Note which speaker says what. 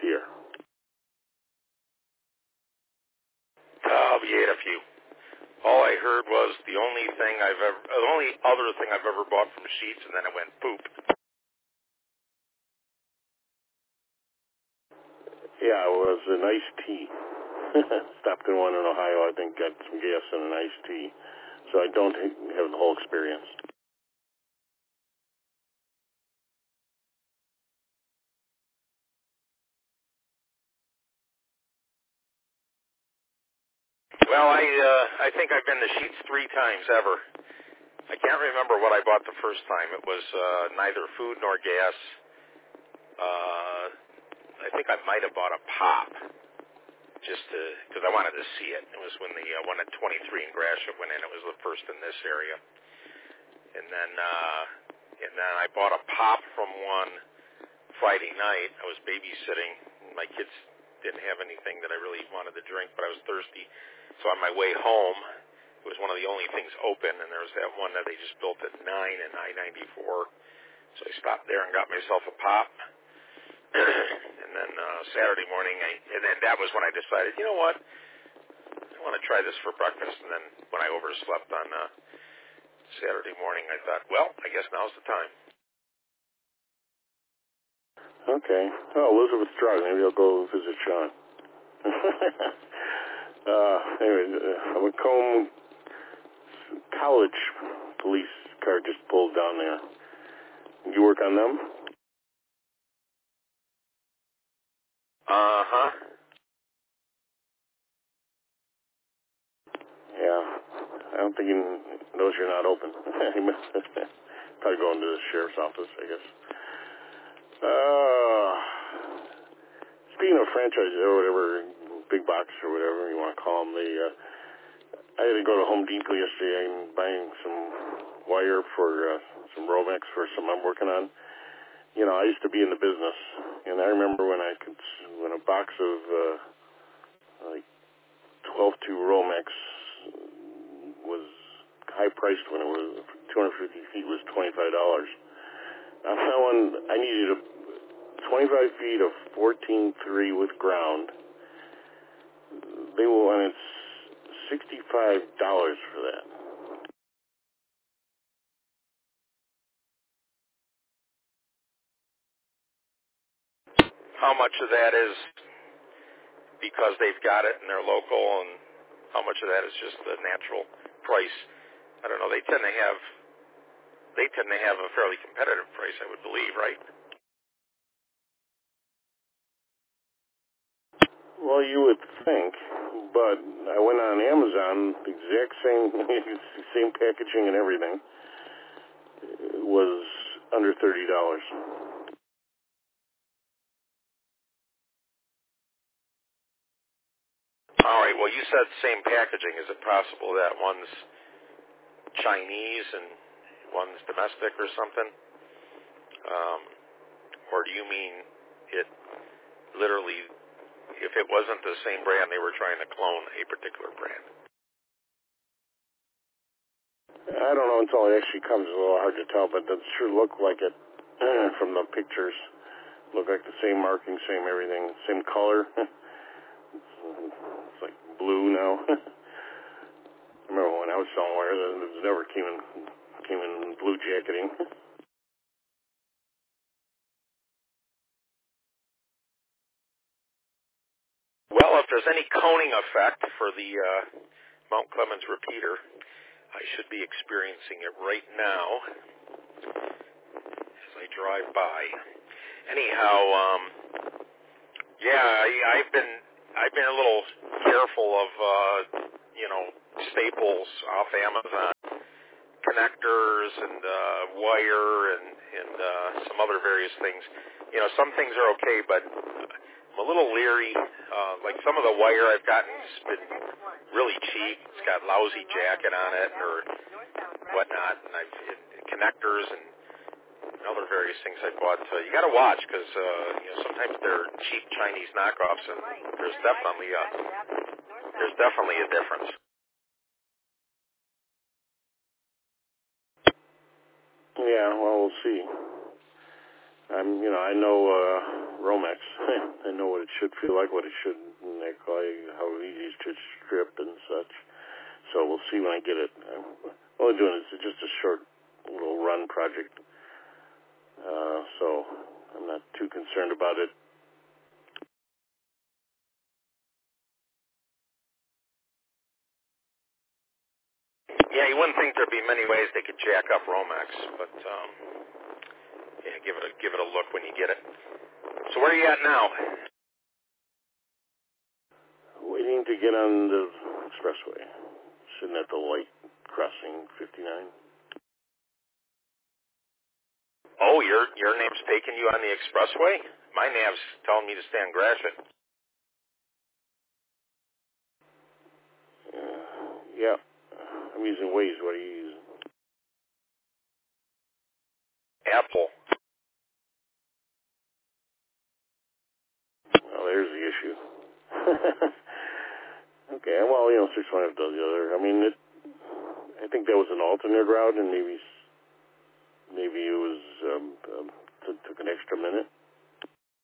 Speaker 1: here?
Speaker 2: We ate a few. All I heard was the only other thing I've ever bought from Sheetz, and then it went poop.
Speaker 1: Yeah, it was an iced tea. Stopped in one in Ohio, I think, got some gas and an iced tea. So I don't have the whole experience.
Speaker 2: Well, I think I've been to Sheetz 3 times ever. I can't remember what I bought the first time. It was neither food nor gas. I think I might have bought a pop, just because I wanted to see it. It was when the one at 23 in Gratiot went in. It was the first in this area, and then I bought a pop from one Friday night. I was babysitting. My kids didn't have anything that I really wanted to drink, but I was thirsty. So on my way home, it was one of the only things open, and there was that one that they just built at 9 and I-94. So I stopped there and got myself a pop. And then Saturday morning, and then that was when I decided, you know what, I want to try this for breakfast. And then when I overslept on Saturday morning, I thought, well, I guess now's the time.
Speaker 1: Okay. Oh, Elizabeth's driving. Maybe I'll go visit Sean. Anyway, a Macomb College police car just pulled down there. You work on them?
Speaker 2: Uh-huh.
Speaker 1: Yeah. I don't think he knows you're not open. He must probably going to the sheriff's office, I guess. Speaking of franchises or whatever, big box or whatever you want to call them, I had to go to Home Depot yesterday and buying some wire for some Romex for some I'm working on. You know, I used to be in the business, and I remember when a box of like 12-2 Romex was high priced when it was 250 feet was $25. On that one, I needed 25 feet of 14.3 with ground. They wanted $65 for that.
Speaker 2: How much of that is because they've got it and they're local, and how much of that is just the natural price? I don't know. They tend to have a fairly competitive price, I would believe, right?
Speaker 1: Well, you would think, but I went on Amazon, the exact same packaging and everything. It was under $30.
Speaker 2: All right. Well, you said same packaging. Is it possible that one's Chinese and one's domestic or something? Or do you mean it literally, if it wasn't the same brand, they were trying to clone a particular brand?
Speaker 1: I don't know until it actually comes. It's a little hard to tell, but it sure looked like it from the pictures. Looked like the same marking, same everything, same color. It's like blue now. I remember when I was selling wire, it never came in blue jacketing.
Speaker 2: Well, if there's any coning effect for the Mount Clemens repeater, I should be experiencing it right now as I drive by. Anyhow, I've been a little careful of staples off Amazon, connectors and wire and some other various things. You know, some things are okay, but I'm a little leery. Like some of the wire I've gotten has been really cheap. It's got lousy jacket on it or whatnot, and connectors and other various things I bought. You got to watch because sometimes they're cheap Chinese knockoffs, and there's definitely a difference.
Speaker 1: Yeah, well, we'll see. I know Romex. I know know what it should feel like, what it should, how easy it should strip and such. So we'll see when I get it. All I'm doing is just a short little run project. So I'm not too concerned about it.
Speaker 2: Yeah, you wouldn't think there'd be many ways they could jack up Romex, but yeah, give it a look when you get it. So where are you at now?
Speaker 1: Waiting to get on the expressway. Sitting at the light crossing 59.
Speaker 2: Oh, your name's taking you on the expressway? My nav's telling me to stay on Gratiot.
Speaker 1: Yeah. I'm using Waze. What are you using?
Speaker 2: Apple.
Speaker 1: Well, there's the issue. Okay, well, 615 does the other. I mean, I think that was an alternate route, and maybe it was took an extra minute.